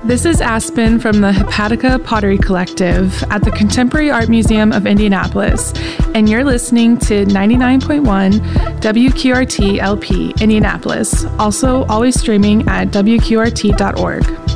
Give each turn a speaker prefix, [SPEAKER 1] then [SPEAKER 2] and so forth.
[SPEAKER 1] This is Aspen from the Hepatica Pottery Collective at the Contemporary Art Museum of Indianapolis, and you're listening to 99.1 WQRT LP Indianapolis, also always streaming at WQRT.org.